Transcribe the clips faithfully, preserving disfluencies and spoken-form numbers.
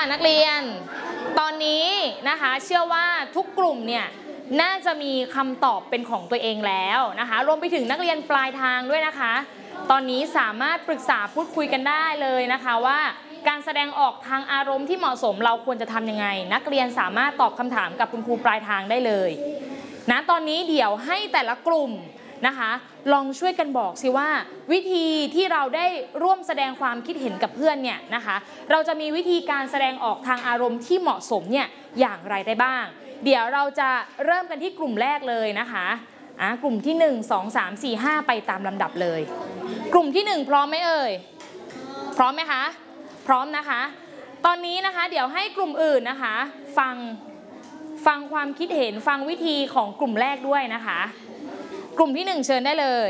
นักเรียนตอนนี้นะคะเชื่อว่าทุกกลุ่มเนี่ยน่าจะมีคำตอบเป็นของตัวเองแล้วนะคะรวมไปถึงนักเรียนปลายทางด้วยนะคะตอนนี้สามารถปรึกษาพูดคุยกันได้เลยนะคะว่าการแสดงออกทางอารมณ์ที่เหมาะสมเราควรจะทำยังไงนักเรียนสามารถตอบคำถามกับคุณครูปลายทางได้เลยนะตอนนี้เดี๋ยวให้แต่ละกลุ่มนะคะลองช่วยกันบอกสิว่าวิธีที่เราได้ร่วมแสดงความคิดเห็นกับเพื่อนเนี่ยนะคะเราจะมีวิธีการแสดงออกทางอารมณ์ที่เหมาะสมเนี่ยอย่างไรได้บ้างเดี๋ยวเราจะเริ่มกันที่กลุ่มแรกเลยนะคะอ่ะกลุ่มที่หนึ่ง สอง สาม สี่ ห้าไปตามลำดับเลยกลุ่มที่หนึ่งพร้อมไหมเอ่ยพร้อมไหมคะพร้อมนะคะตอนนี้นะคะเดี๋ยวให้กลุ่มอื่นนะคะฟังฟังความคิดเห็นฟังวิธีของกลุ่มแรกด้วยนะคะกลุ่มที่หนึ่งเชิญได้เลย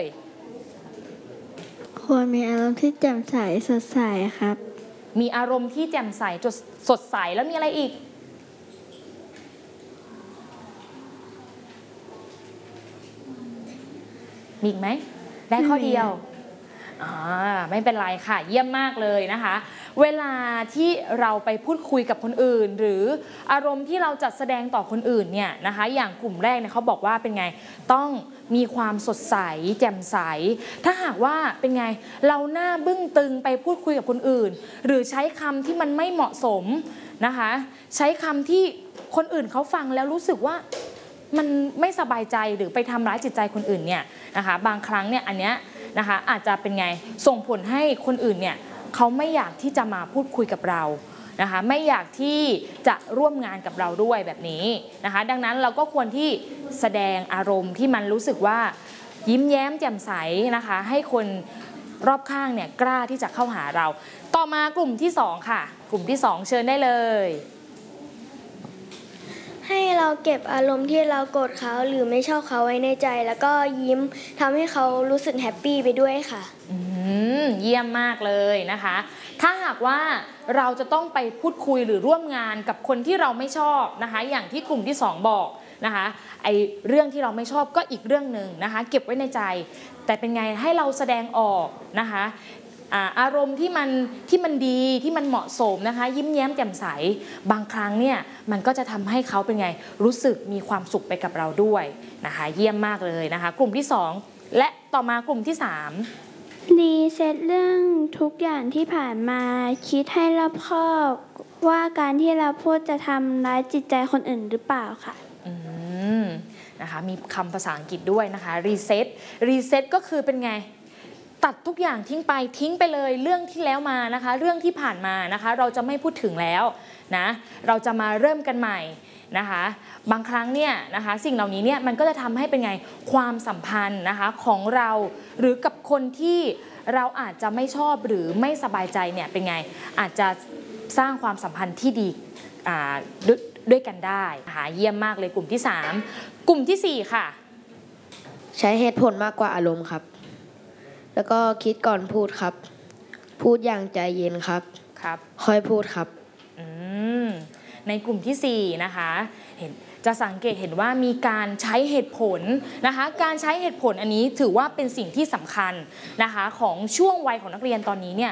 ควรมีอารมณ์ที่แจ่มใสสดใสครับมีอารมณ์ที่แจ่มใสสดใสแล้วมีอะไรอีกมีอีกไหมได้ข้อเดียวอ่าไม่เป็นไรค่ะเยี่ยมมากเลยนะคะเวลาที่เราไปพูดคุยกับคนอื่นหรืออารมณ์ที่เราจัดแสดงต่อคนอื่นเนี่ยนะคะอย่างกลุ่มแรกเนี่ยเขาบอกว่าเป็นไงต้องมีความสดใสแจ่มใสถ้าหากว่าเป็นไงเราหน้าบึ้งตึงไปพูดคุยกับคนอื่นหรือใช้คำที่มันไม่เหมาะสมนะคะใช้คำที่คนอื่นเขาฟังแล้วรู้สึกว่ามันไม่สบายใจหรือไปทำร้ายจิตใจคนอื่นเนี่ยนะคะบางครั้งเนี่ยอันเนี้ยนะคะอาจจะเป็นไงส่งผลให้คนอื่นเนี่ยเขาไม่อยากที่จะมาพูดคุยกับเรานะคะไม่อยากที่จะร่วมงานกับเราด้วยแบบนี้นะคะดังนั้นเราก็ควรที่แสดงอารมณ์ที่มันรู้สึกว่ายิ้มแย้มแจ่มใสนะคะให้คนรอบข้างเนี่ยกล้าที่จะเข้าหาเราต่อมากลุ่มที่สองค่ะกลุ่มที่สองเชิญได้เลยให้เราเก็บอารมณ์ที่เราโกรธเขาหรือไม่ชอบเขาไว้ในใจแล้วก็ยิ้มทำให้เขารู้สึกแฮปปี้ไปด้วยค่ะอืมเยี่ยมมากเลยนะคะถ้าหากว่าเราจะต้องไปพูดคุยหรือร่วมงานกับคนที่เราไม่ชอบนะคะอย่างที่กลุ่มที่สองบอกนะคะไอเรื่องที่เราไม่ชอบก็อีกเรื่องหนึ่งนะคะเก็บไว้ในใจแต่เป็นไงให้เราแสดงออกนะคะอารมณ์ที่มันที่มันดีที่มันเหมาะสมนะคะยิ้มแย้มแจ่มใสบางครั้งเนี่ยมันก็จะทำให้เขาเป็นไงรู้สึกมีความสุขไปกับเราด้วยนะคะเยี่ยมมากเลยนะคะกลุ่มที่สองและต่อมากลุ่มที่สามรีเซ็ตเรื่องทุกอย่างที่ผ่านมาคิดให้รอบคอบว่าการที่เราพูดจะทำร้ายจิตใจคนอื่นหรือเปล่าค่ะอืมนะคะมีคำภาษาอังกฤษด้วยนะคะรีเซ็ตรีเซ็ตก็คือเป็นไงตัดทุกอย่างทิ้งไปทิ้งไปเลยเรื่องที่แล้วมานะคะเรื่องที่ผ่านมานะคะเราจะไม่พูดถึงแล้วนะเราจะมาเริ่มกันใหม่นะคะบางครั้งเนี่ยนะคะสิ่งเหล่านี้เนี่ยมันก็จะทำให้เป็นไงความสัมพันธ์นะคะของเราหรือกับคนที่เราอาจจะไม่ชอบหรือไม่สบายใจเนี่ยเป็นไงอาจจะสร้างความสัมพันธ์ที่ดีอ่าด้วยด้วยกันได้นะคะเยี่ยมมากเลยกลุ่มที่สามกลุ่มที่สี่ค่ะใช้เหตุผลมากกว่าอารมณ์ครับแล้วก็คิดก่อนพูดครับพูดอย่างใจเย็นครับครับค่อยพูดครับอืมในกลุ่มที่สี่นะคะเห็นจะสังเกตเห็นว่ามีการใช้เหตุผลนะคะการใช้เหตุผลอันนี้ถือว่าเป็นสิ่งที่สำคัญนะคะของช่วงวัยของนักเรียนตอนนี้เนี่ย